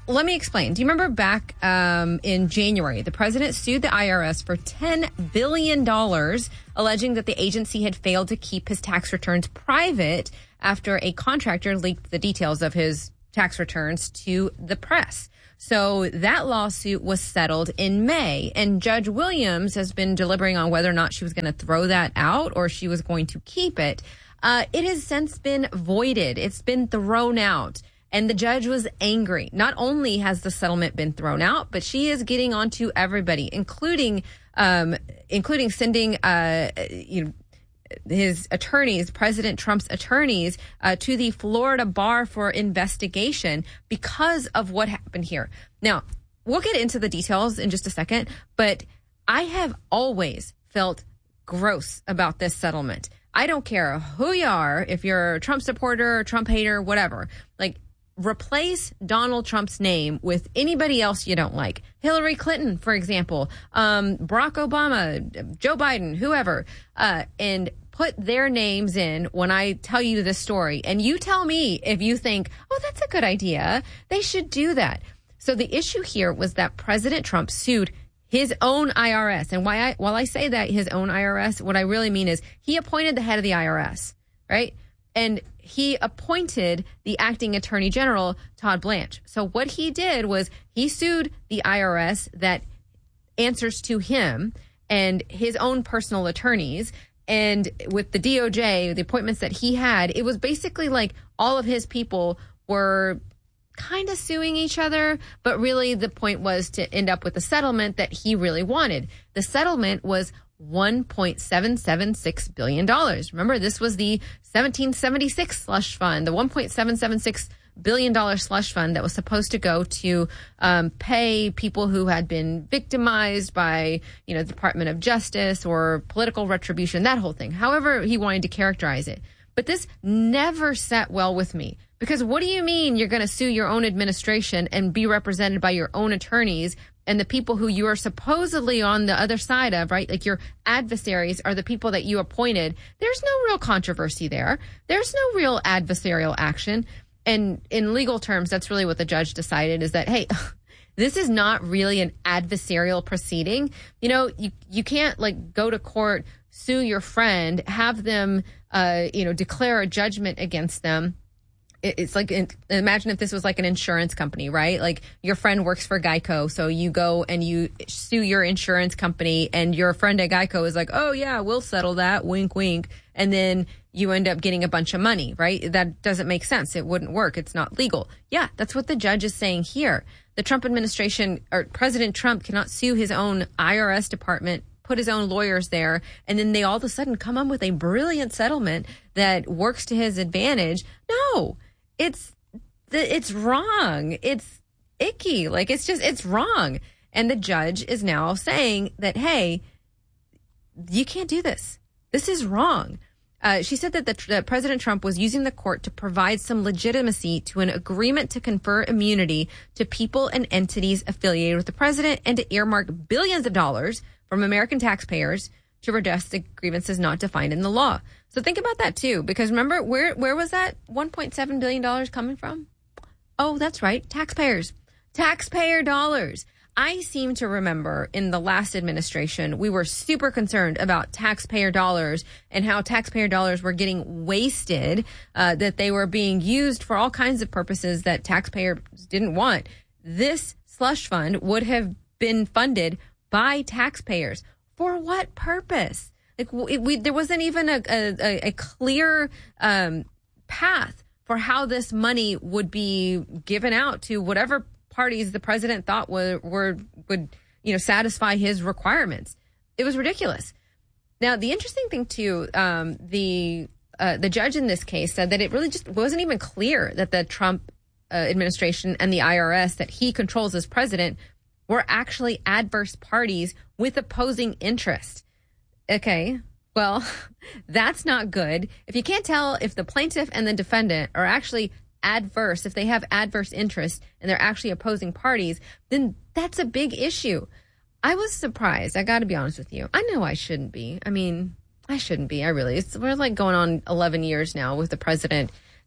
let me explain. Do you remember back um, in January, the president sued the I R S for ten billion dollars, alleging that the agency had failed to keep his tax returns private after a contractor leaked the details of his tax returns to the press. So that lawsuit was settled in May, and Judge Williams has been deliberating on whether or not she was going to throw that out or she was going to keep it. Uh, it has since been voided. It's been thrown out. And the judge was angry. Not only has the settlement been thrown out, but she is getting on to everybody, including um, including sending uh, you know, his attorneys, President Trump's attorneys, uh, to the Florida bar for investigation because of what happened here. Now, we'll get into the details in just a second, but I have always felt gross about this settlement. I don't care who you are, if you're a Trump supporter, Trump hater, whatever. Like, replace Donald Trump's name with anybody else you don't like. Hillary Clinton, for example, um, Barack Obama, Joe Biden, whoever, uh, and put their names in when I tell you this story. And you tell me if you think, oh, that's a good idea. They should do that. So the issue here was that President Trump sued his own I R S. And why I, while I say that, his own I R S, what I really mean is he appointed the head of the I R S, right? And he appointed the acting attorney general, Todd Blanche. So what he did was he sued the I R S that answers to him and his own personal attorneys. And with the D O J, the appointments that he had, it was basically like all of his people were kind of suing each other. But really the point was to end up with a settlement that he really wanted. The settlement was one point seven seven six billion dollars. Remember, this was the seventeen seventy-six slush fund, the one point seven seven six billion dollars slush fund that was supposed to go to um, pay people who had been victimized by, you know, the Department of Justice or political retribution, that whole thing, however he wanted to characterize it. But this never sat well with me, because what do you mean you're going to sue your own administration and be represented by your own attorneys and the people who you are supposedly on the other side of, right? Like your adversaries are the people that you appointed. There's no real controversy there. There's no real adversarial action. And in legal terms, that's really what the judge decided, is that, hey, this is not really an adversarial proceeding. You know, you, you can't like go to court, sue your friend, have them, uh, you know, declare a judgment against them. It's like, imagine if this was like an insurance company, right? Like your friend works for Geico. So you go and you sue your insurance company and your friend at Geico is like, oh yeah, we'll settle that. Wink, wink. And then you end up getting a bunch of money, right? That doesn't make sense. It wouldn't work. It's not legal. Yeah, that's what the judge is saying here. The Trump administration, or President Trump, cannot sue his own I R S department, put his own lawyers there, and then they all of a sudden come up with a brilliant settlement that works to his advantage. No. It's it's wrong. It's icky. Like, it's just, it's wrong. And the judge is now saying that, hey, you can't do this. This is wrong. Uh, she said that, the, that President Trump was using the court to provide some legitimacy to an agreement to confer immunity to people and entities affiliated with the president and to earmark billions of dollars from American taxpayers to redress the grievances not defined in the law. So think about that too, because remember, where where was that one point seven billion dollars coming from? Oh, that's right, taxpayers. Taxpayer dollars. I seem to remember in the last administration, we were super concerned about taxpayer dollars and how taxpayer dollars were getting wasted, uh, that they were being used for all kinds of purposes that taxpayers didn't want. This slush fund would have been funded by taxpayers. For what purpose? Like, we, we, there wasn't even a, a, a clear um, path for how this money would be given out to whatever parties the president thought were, were would you know satisfy his requirements. It was ridiculous. Now, the interesting thing too, um, the uh, the judge in this case said that it really just wasn't even clear that the Trump uh, administration and the I R S that he controls as president were actually adverse parties with opposing interest. Okay, well, that's not good. If you can't tell if the plaintiff and the defendant are actually adverse, if they have adverse interest and they're actually opposing parties, then that's a big issue. I was surprised. I got to be honest with you. I know I shouldn't be. I mean, I shouldn't be. I really, it's, we're like going on eleven years now with the president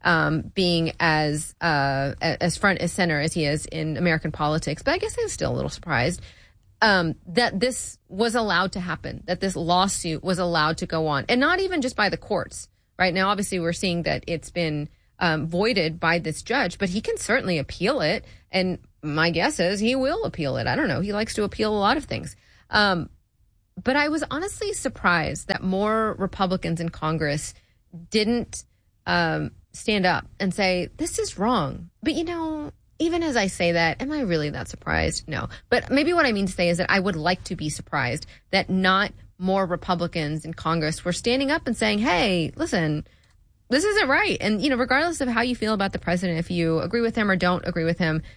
um, being as uh, as front as center as he is in American politics. But I guess I'm still a little surprised um, that this was allowed to happen, that this lawsuit was allowed to go on, and not even just by the courts. Right now, obviously, we're seeing that it's been um, voided by this judge, but he can certainly appeal it. And my guess is he will appeal it. I don't know. He likes to appeal a lot of things. Um, but I was honestly surprised that more Republicans in Congress didn't um, stand up and say, this is wrong. But, you know, even as I say that, am I really that surprised? No. But maybe what I mean to say is that I would like to be surprised that not more Republicans in Congress were standing up and saying, hey, listen, this isn't right. And, you know, regardless of how you feel about the president, if you agree with him or don't agree with him,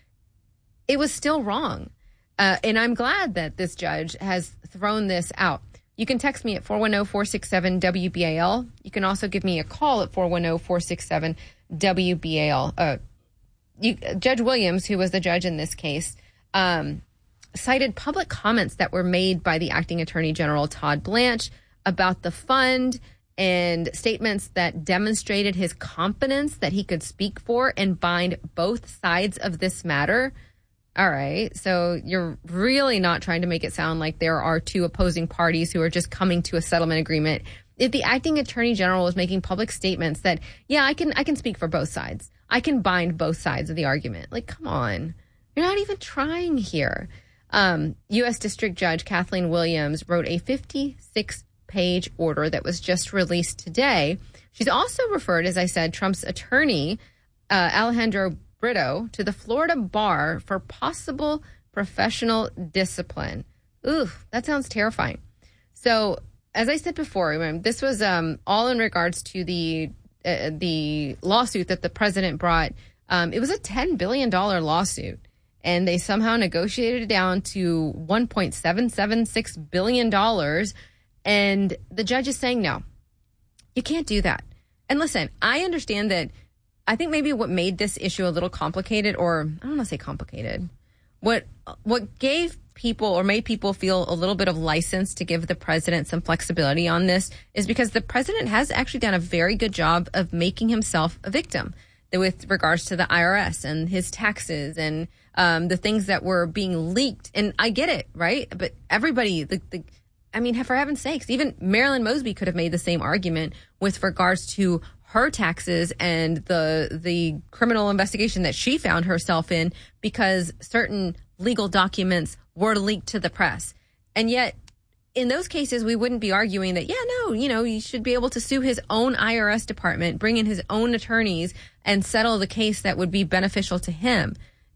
it was still wrong. Uh, and I'm glad that this judge has thrown this out. You can text me at four one zero, four six seven, W B A L. You can also give me a call at four one zero, four six seven, W B A L. Uh, you, Judge Williams, who was the judge in this case, um, cited public comments that were made by the acting attorney general, Todd Blanche, about the fund and statements that demonstrated his competence that he could speak for and bind both sides of this matter. All right. So you're really not trying to make it sound like there are two opposing parties who are just coming to a settlement agreement. If the acting attorney general was making public statements that, yeah, I can I can speak for both sides. I can bind both sides of the argument. Like, come on. You're not even trying here. Um, U S District Judge Kathleen Williams wrote a fifty-six page order that was just released today. She's also referred, as I said, Trump's attorney, uh, Alejandro Brito, to the Florida bar for possible professional discipline. Ooh, that sounds terrifying. So, as I said before, remember, this was um, all in regards to the uh, the lawsuit that the president brought. Um, it was a ten billion dollars lawsuit. And they somehow negotiated it down to one point seven seven six billion dollars. And the judge is saying, no, you can't do that. And listen, I understand that. I think maybe what made this issue a little complicated, or I don't want to say complicated, what what gave people or made people feel a little bit of license to give the president some flexibility on this is because the president has actually done a very good job of making himself a victim with regards to the I R S and his taxes and um, the things that were being leaked. And I get it, right? But everybody, the, the I mean, for heaven's sakes, even Marilyn Mosby could have made the same argument with regards to her taxes and the the criminal investigation that she found herself in because certain legal documents were leaked to the press. And yet, in those cases, we wouldn't be arguing that, yeah, no, you know, he should be able to sue his own I R S department, bring in his own attorneys, and settle the case that would be beneficial to him.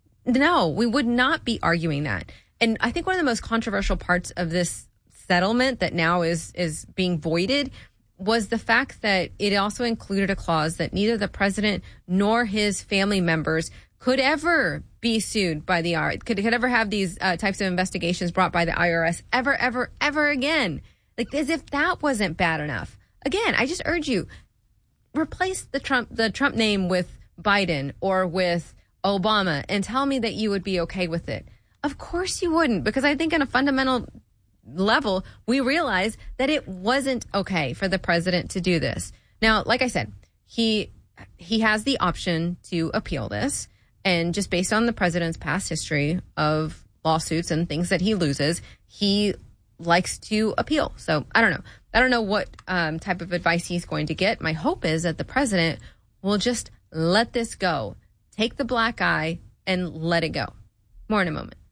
No, we would not be arguing that. And I think one of the most controversial parts of this settlement that now is is being voided was the fact that it also included a clause that neither the president nor his family members could ever be sued by the I R S, could, could ever have these uh, types of investigations brought by the I R S ever, ever, ever again. Like, as if that wasn't bad enough. Again, I just urge you, replace the Trump the Trump name with Biden or with Obama and tell me that you would be okay with it. Of course you wouldn't, because I think on a fundamental level, we realize that it wasn't okay for the president to do this. Now, like I said, he he has the option to appeal this. And just based on the president's past history of lawsuits and things that he loses, he likes to appeal. So I don't know. I don't know what um, type of advice he's going to get. My hope is that the president will just let this go, take the black eye and let it go. More in a moment.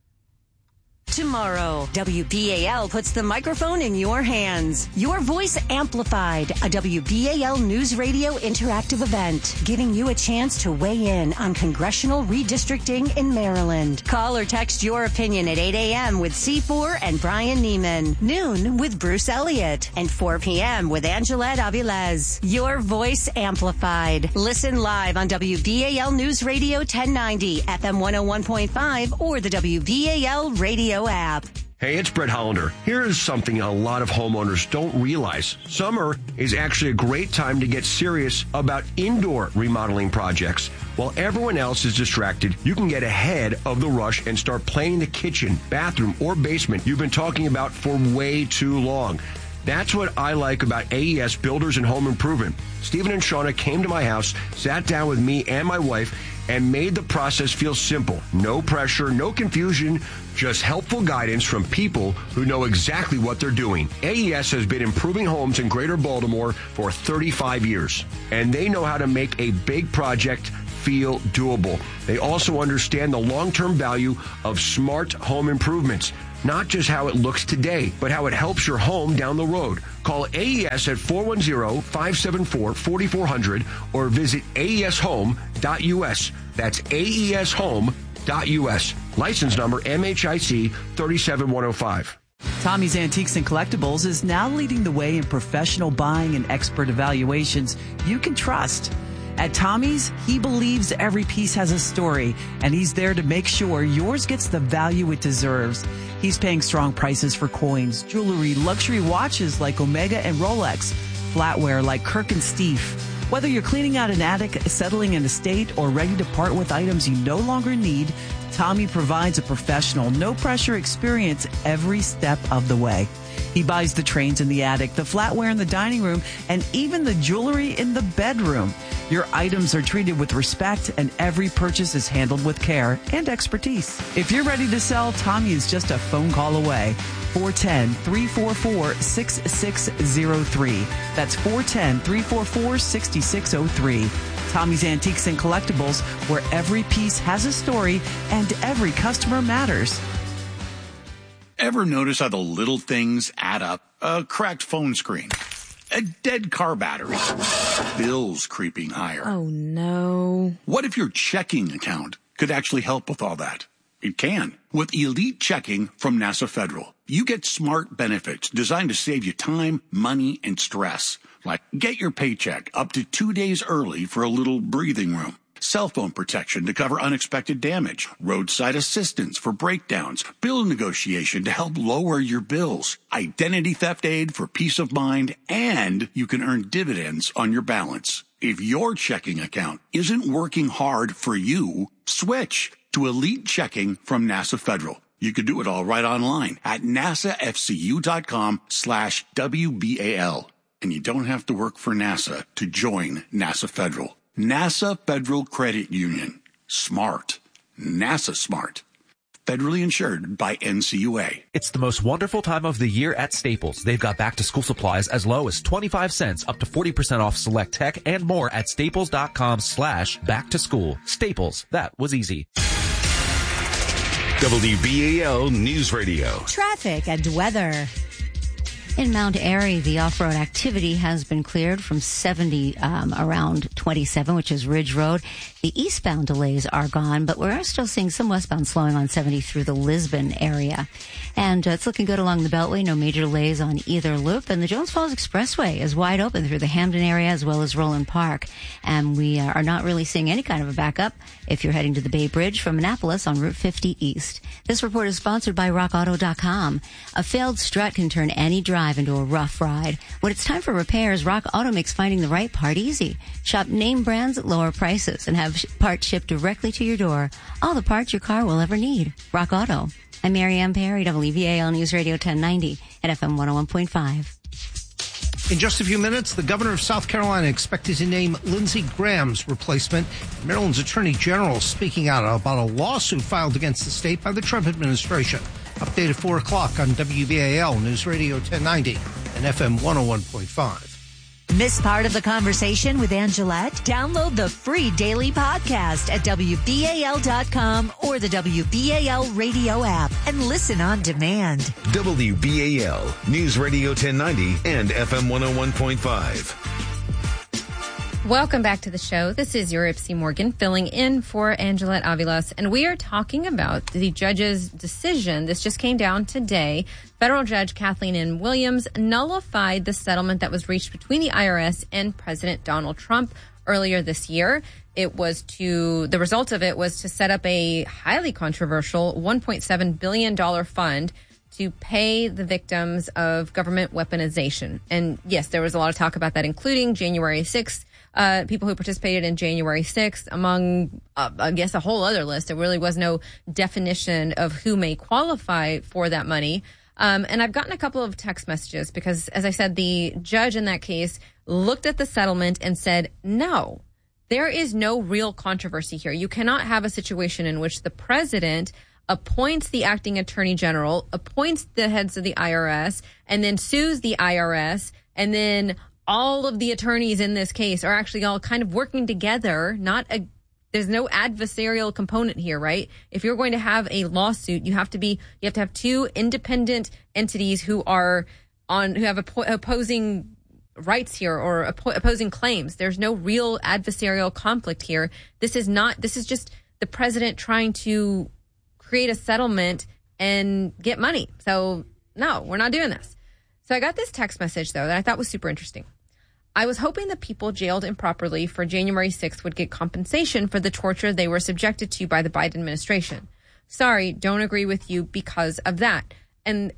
Tomorrow, W B A L puts the microphone in your hands. Your Voice Amplified, a W B A L News Radio interactive event, giving you a chance to weigh in on congressional redistricting in Maryland. Call or text your opinion at eight a.m. with C four and Brian Neiman, noon with Bruce Elliott, and four p.m. with Angelette Avilés. Your Voice Amplified. Listen live on W B A L News Radio ten ninety, F M one oh one point five, or the W B A L Radio app. Hey, it's Brett Hollander. Here's something a lot of homeowners don't realize. Summer is actually a great time to get serious about indoor remodeling projects. While everyone else is distracted, you can get ahead of the rush and start planning the kitchen, bathroom, or basement you've been talking about for way too long. That's what I like about A E S Builders and Home Improvement. Stephen and Shauna came to my house, sat down with me and my wife, and made the process feel simple. No pressure, no confusion, just helpful guidance from people who know exactly what they're doing. A E S has been improving homes in Greater Baltimore for thirty-five years, and they know how to make a big project feel doable. They also understand the long-term value of smart home improvements. Not just how it looks today, but how it helps your home down the road. Call A E S at four one zero, five seven four, four four zero zero or visit A E S home dot U S. That's A E S home dot U S. License number M H I C three seven one zero five. Tommy's Antiques and Collectibles is now leading the way in professional buying and expert evaluations you can trust. At Tommy's, he believes every piece has a story, and he's there to make sure yours gets the value it deserves. He's paying strong prices for coins, jewelry, luxury watches like Omega and Rolex, flatware like Kirk and Steve. Whether you're cleaning out an attic, settling an estate, or ready to part with items you no longer need, Tommy provides a professional, no-pressure experience every step of the way. He buys the trains in the attic, the flatware in the dining room, and even the jewelry in the bedroom. Your items are treated with respect, and every purchase is handled with care and expertise. If you're ready to sell, Tommy is just a phone call away. four one zero, three four four, six six zero three. That's four one zero, three four four, six six zero three. Tommy's Antiques and Collectibles, where every piece has a story and every customer matters. Ever notice how the little things add up? A cracked phone screen, a dead car battery, bills creeping higher. Oh, no. What if your checking account could actually help with all that? It can. With Elite Checking from NASA Federal, you get smart benefits designed to save you time, money, and stress. Like get your paycheck up to two days early for a little breathing room. Cell phone protection to cover unexpected damage, roadside assistance for breakdowns, bill negotiation to help lower your bills, identity theft aid for peace of mind, and you can earn dividends on your balance. If your checking account isn't working hard for you, switch to Elite Checking from NASA Federal. You can do it all right online at nasafcu.com slash WBAL. And you don't have to work for NASA to join NASA Federal. NASA Federal Credit Union. Smart. NASA smart. Federally insured by N C U A. It's the most wonderful time of the year at Staples. They've got back to school supplies as low as twenty-five cents up to forty percent off select tech and more at staples.com slash back to school. Staples. That was easy. W B A L News Radio. Traffic and weather. In Mount Airy, the off-road activity has been cleared from seventy um, around twenty-seven, which is Ridge Road. The eastbound delays are gone, but we're still seeing some westbound slowing on seventy through the Lisbon area. And uh, it's looking good along the Beltway. No major delays on either loop. And the Jones Falls Expressway is wide open through the Hamden area as well as Roland Park. And we uh, are not really seeing any kind of a backup if you're heading to the Bay Bridge from Annapolis on Route fifty East. This report is sponsored by rock auto dot com. A failed strut can turn any drive into a rough ride. When it's time for repairs, Rock Auto makes finding the right part easy. Shop name brands at lower prices and have parts shipped directly to your door. All the parts your car will ever need. Rock Auto. I'm Mary Ann Perry, W B A L News Radio ten ninety at F M one oh one point five. In just a few minutes, the governor of South Carolina expected to name Lindsey Graham's replacement. Maryland's attorney general speaking out about a lawsuit filed against the state by the Trump administration. Update at four o'clock on W B A L News Radio ten ninety and F M one oh one point five. Miss part of the conversation with Angelette? Download the free daily podcast at W B A L dot com or the W B A L radio app and listen on demand. W B A L News Radio ten ninety and F M one oh one point five. Welcome back to the show. This is your Ipsy Morgan filling in for Angelette Avilas, and we are talking about the judge's decision. This just came down today. Federal Judge Kathleen N. Williams nullified the settlement that was reached between the I R S and President Donald Trump earlier this year. It was to, the result of it was to set up a highly controversial one point seven billion dollars fund to pay the victims of government weaponization. And yes, there was a lot of talk about that, including January sixth. Uh, people who participated in January sixth, among, uh, I guess, a whole other list. There really was no definition of who may qualify for that money. Um, and I've gotten a couple of text messages because, as I said, the judge in that case looked at the settlement and said, no, there is no real controversy here. You cannot have a situation in which the president appoints the acting attorney general, appoints the heads of the I R S, and then sues the I R S, and then all of the attorneys in this case are actually all kind of working together. Not a, there's no adversarial component here, right? If you're going to have a lawsuit, you have to be, you have to have two independent entities who are on, who have oppo- opposing rights here or oppo- opposing claims. There's no real adversarial conflict here. This is not, this is just the president trying to create a settlement and get money. So no, we're not doing this. So I got this text message though that I thought was super interesting. I was hoping that people jailed improperly for January sixth would get compensation for the torture they were subjected to by the Biden administration. Sorry, don't agree with you because of that. And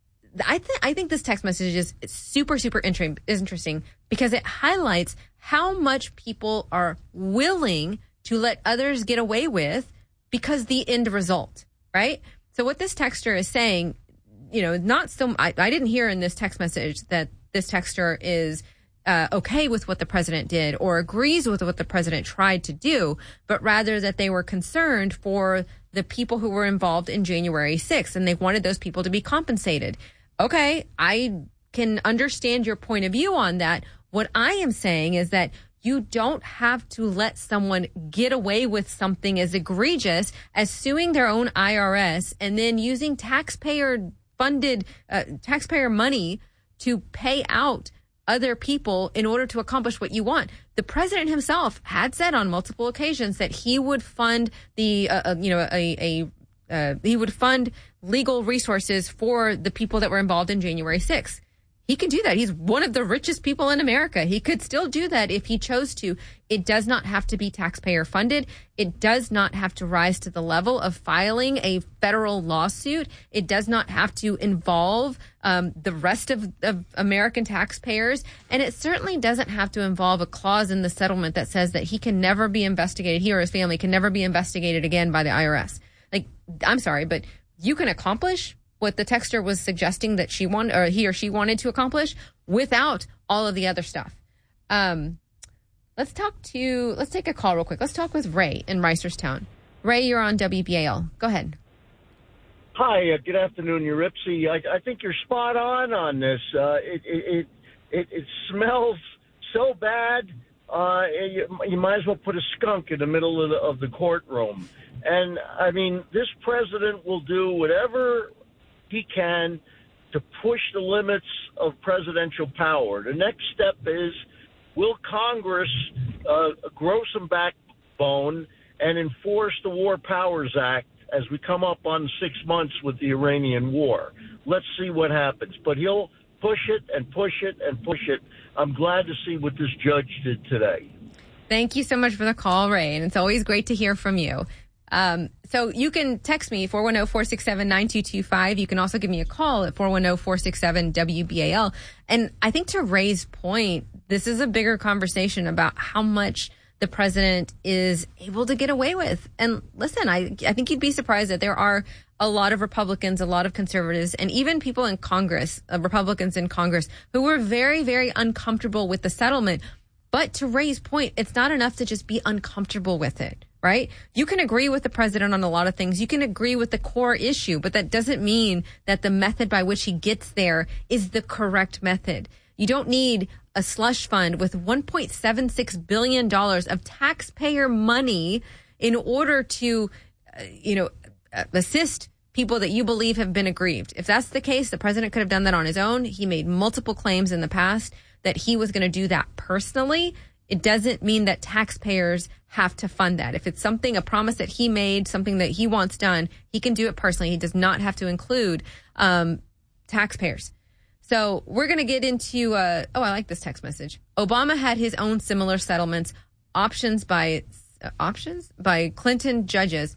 I think I think this text message is super, super inter- interesting because it highlights how much people are willing to let others get away with because the end result, right? So what this texter is saying, you know, not so, I, I didn't hear in this text message that this texter is uh, okay with what the president did or agrees with what the president tried to do, but rather that they were concerned for the people who were involved in January sixth and they wanted those people to be compensated. Okay, I can understand your point of view on that. What I am saying is that you don't have to let someone get away with something as egregious as suing their own I R S and then using taxpayer funded, uh, taxpayer money to pay out other people in order to accomplish what you want. The president himself had said on multiple occasions that he would fund the, uh, uh, you know, a, a uh, he would fund legal resources for the people that were involved in January sixth. He can do that. He's one of the richest people in America. He could still do that if he chose to. It does not have to be taxpayer funded. It does not have to rise to the level of filing a federal lawsuit. It does not have to involve um, the rest of, of American taxpayers. And it certainly doesn't have to involve a clause in the settlement that says that he can never be investigated, he or his family can never be investigated again by the I R S. Like, I'm sorry, but you can accomplish what the texter was suggesting that she wanted, or he or she wanted to accomplish without all of the other stuff. Um, let's talk to, let's take a call real quick. Let's talk with Ray in Reisterstown. Ray, you're on W B A L. Go ahead. Hi, uh, good afternoon, Euripsy. I, I think you're spot on on this. Uh, it, it, it, it smells so bad, uh, you, you might as well put a skunk in the middle of the, of the courtroom. And, I mean, this president will do whatever he can to push the limits of presidential power. The next step is, will Congress uh, grow some backbone and enforce the War Powers Act as we come up on six months with the Iranian war? Let's see what happens. But he'll push it and push it and push it. I'm glad to see what this judge did today. Thank you so much for the call, Ray, and it's always great to hear from you. Um, so you can text me, four one zero, four six seven, nine two two five. You can also give me a call at four one zero, four six seven, W B A L. And I think to Ray's point, this is a bigger conversation about how much the president is able to get away with. And listen, I, I think you'd be surprised that there are a lot of Republicans, a lot of conservatives, and even people in Congress, uh, Republicans in Congress, who were very, very uncomfortable with the settlement. But to Ray's point, it's not enough to just be uncomfortable with it. Right? You can agree with the president on a lot of things. You can agree with the core issue, but that doesn't mean that the method by which he gets there is the correct method. You don't need a slush fund with one point seven six billion dollars of taxpayer money in order to, uh, you know, assist people that you believe have been aggrieved. If that's the case, the president could have done that on his own. He made multiple claims in the past that he was going to do that personally. It doesn't mean that taxpayers have to fund that. If it's something, a promise that he made, something that he wants done, he can do it personally. He does not have to include um, taxpayers. So we're going to get into, uh, oh, I like this text message. Obama had his own similar settlements, options by, uh, options by Clinton judges.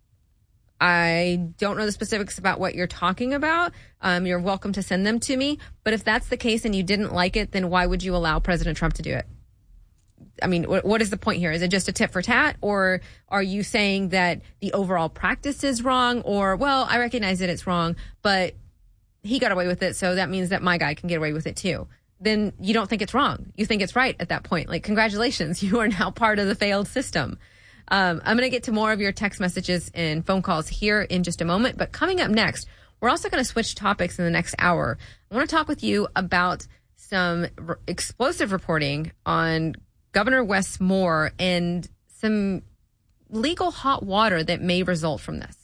I don't know the specifics about what you're talking about. Um, you're welcome to send them to me. But if that's the case and you didn't like it, then why would you allow President Trump to do it? I mean, what is the point here? Is it just a tit for tat, or are you saying that the overall practice is wrong? Or, well, I recognize that it's wrong, but he got away with it, so that means that my guy can get away with it too. Then you don't think it's wrong. You think it's right at that point. Like, congratulations, you are now part of the failed system. Um, I'm going to get to more of your text messages and phone calls here in just a moment. But coming up next, we're also going to switch topics in the next hour. I want to talk with you about some r- explosive reporting on Governor Wes Moore and some legal hot water that may result from this.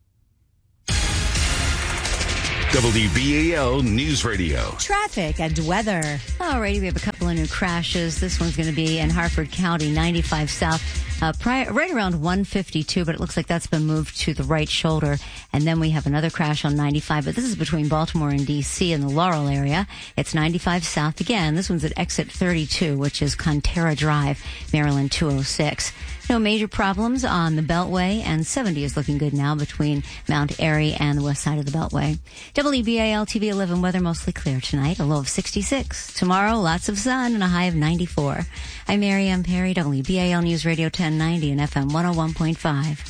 W B A L News Radio. Traffic and weather. Alrighty, we have a couple of new crashes. This one's going to be in Harford County, ninety-five South, uh, prior, right around one fifty-two, but it looks like that's been moved to the right shoulder. And then we have another crash on ninety-five, but this is between Baltimore and D C in the Laurel area. It's ninety-five South again. This one's at exit thirty-two, which is Conterra Drive, Maryland two oh six. No major problems on the Beltway, and seventy is looking good now between Mount Airy and the west side of the Beltway. W B A L T V eleven weather mostly clear tonight, a low of sixty-six. Tomorrow, lots of sun and a high of ninety-four. I'm Mary Ann Perry, W B A L News Radio ten ninety and F M one oh one point five.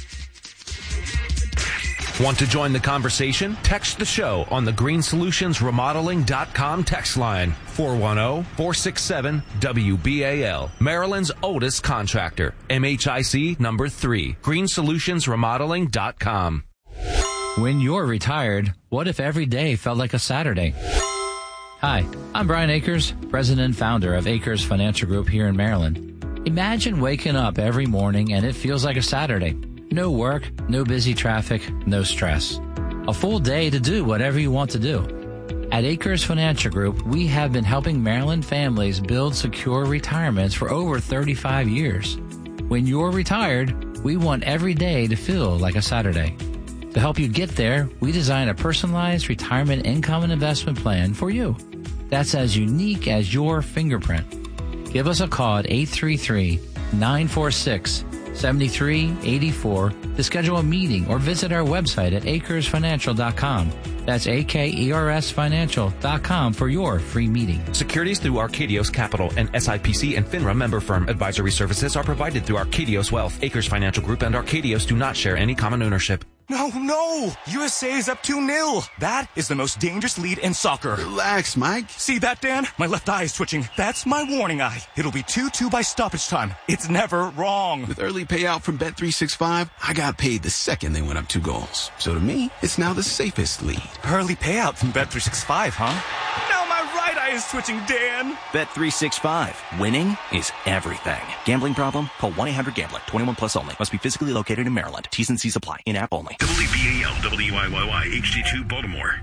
Want to join the conversation? Text the show on the green solutions remodeling dot com text line, four one zero, four six seven, W B A L. Maryland's oldest contractor, M H I C number three, green solutions remodeling dot com. When you're retired, what if every day felt like a Saturday? Hi, I'm Brian Akers, president and founder of Akers Financial Group here in Maryland. Imagine waking up every morning and it feels like a Saturday. No work, no busy traffic, no stress. A full day to do whatever you want to do. At Akers Financial Group, we have been helping Maryland families build secure retirements for over thirty-five years. When you're retired, we want every day to feel like a Saturday. To help you get there, we design a personalized retirement income and investment plan for you. That's as unique as your fingerprint. Give us a call at eight three three, nine four six, seven three eight four to schedule a meeting or visit our website at acres financial dot com. That's A K E R S financial dot com for your free meeting. Securities through Arcadios Capital and S I P C and FINRA member firm. Advisory services are provided through Arcadios Wealth. Akers Financial Group and Arcadios do not share any common ownership. No, no! U S A is up two nil. That is the most dangerous lead in soccer. Relax, Mike. See that, Dan? My left eye is twitching. That's my warning eye. It'll be two two by stoppage time. It's never wrong. With early payout from Bet three sixty-five, I got paid the second they went up two goals. So to me, it's now the safest lead. Early payout from Bet three sixty-five, huh? Now my right eye is twitching, Dan. Bet three sixty-five. Winning is everything. Gambling problem? Call one eight hundred gambler. twenty-one plus only. Must be physically located in Maryland. T's and C's apply. In-app only. W B A L W I Y Y H D two Baltimore.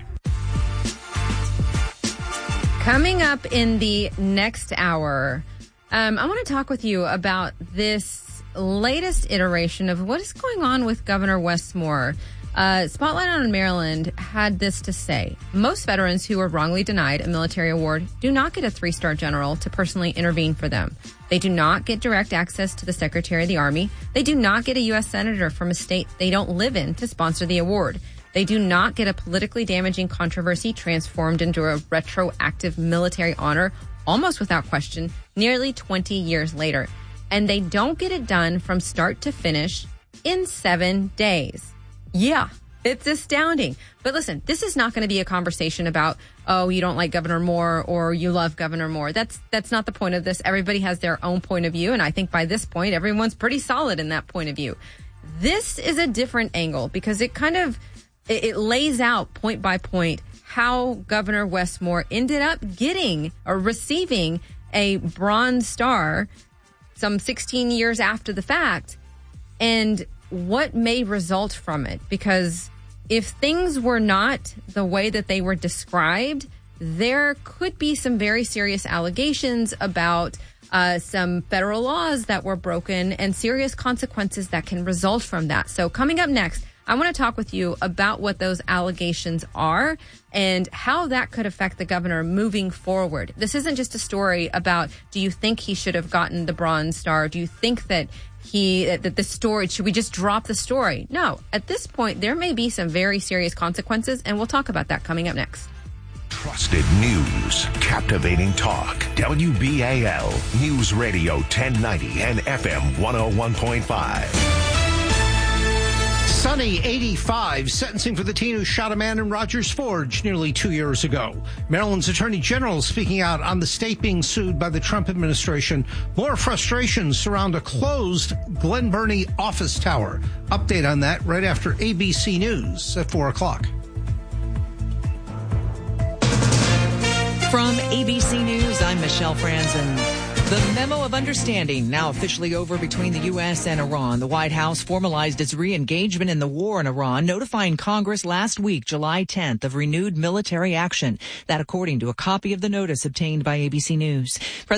Coming up in the next hour, um, I want to talk with you about this latest iteration of what is going on with Governor Wes Moore. Uh, Spotlight on Maryland had this to say. Most veterans who were wrongly denied a military award do not get a three-star general to personally intervene for them. They do not get direct access to the Secretary of the Army. They do not get a U S senator from a state they don't live in to sponsor the award. They do not get a politically damaging controversy transformed into a retroactive military honor, almost without question, nearly twenty years later. And they don't get it done from start to finish in seven days. Yeah, it's astounding. But listen, this is not going to be a conversation about, oh, you don't like Governor Moore or you love Governor Moore. That's that's not the point of this. Everybody has their own point of view. And I think by this point, everyone's pretty solid in that point of view. This is a different angle because it kind of it, it lays out point by point how Governor Wes Moore ended up getting or receiving a Bronze Star some sixteen years after the fact. And what may result from it, because if things were not the way that they were described, there could be some very serious allegations about uh, some federal laws that were broken and serious consequences that can result from that. So coming up next, I want to talk with you about what those allegations are and how that could affect the governor moving forward. This isn't just a story about, do you think he should have gotten the Bronze Star? Do you think that he, that the story, should we just drop the story? No, at this point, there may be some very serious consequences, and we'll talk about that coming up next. Trusted news, captivating talk. W B A L News Radio ten ninety and F M one oh one point five. Sunny, eighty-five, sentencing for the teen who shot a man in Rogers Forge nearly two years ago. Maryland's Attorney General speaking out on the state being sued by the Trump administration. More frustrations surround a closed Glen Burnie office tower. Update on that right after A B C News at four o'clock. From A B C News, I'm Michelle Franzen. The Memo of Understanding now officially over between the U S and Iran. The White House formalized its re-engagement in the war in Iran, notifying Congress last week, July tenth, of renewed military action. That according to a copy of the notice obtained by A B C News. President